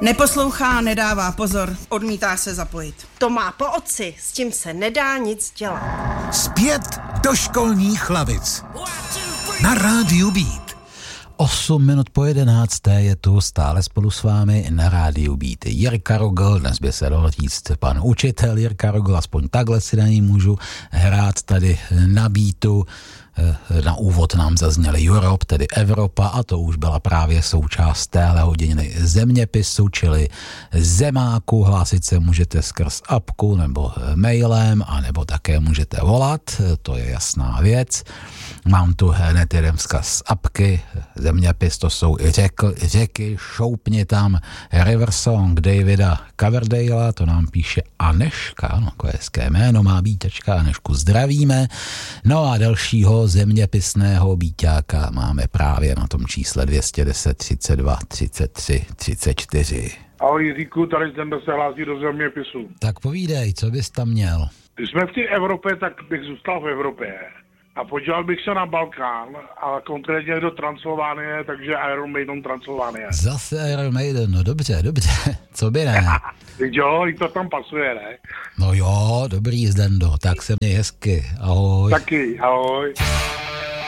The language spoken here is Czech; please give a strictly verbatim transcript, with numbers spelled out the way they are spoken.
Neposlouchá, nedává pozor, odmítá se zapojit. To má po otci, s tím se nedá nic dělat. Zpět do školních lavic. Na rádiu Beat. osm minut po jedenácté je tu stále spolu s vámi na rádiu Beat Jirka Rogl, dnes by se dalo říct pan učitel Jirka Rogl, aspoň takhle si na ní můžu hrát tady na Beatu. Na úvod nám zazněly Europe, tedy Evropa, a to už byla právě součást téhle hodiny zeměpisu, čili zemáku. Hlásit se můžete skrz apku nebo mailem, anebo také můžete volat, to je jasná věc. Mám tu hned jeden vzkaz z apky, zeměpis, to jsou řekl, řeky, šoupni tam River Song Davida Coverdale'a, to nám píše Aneška, no, jako hezké jméno má Bítečka, Anešku zdravíme. No a dalšího zeměpisného Bíťáka máme právě na tom čísle dvě stě deset, třicet dva, třicet tři, třicet čtyři. Ahoj Jiříku, tady ten se hlásí do zeměpisu. Tak povídej, co bys tam měl? Když jsme v té Evropě, tak bych zůstal v Evropě. A podíval bych se na Balkán, a konkrétně do Transylvánie, takže Iron Maiden Transylvánie. Zase Iron Maiden, no dobře, dobře, co by ne? Jo, to tam pasuje, ne? No jo, dobrý Zdendo, tak se měj hezky, ahoj. Taky, ahoj.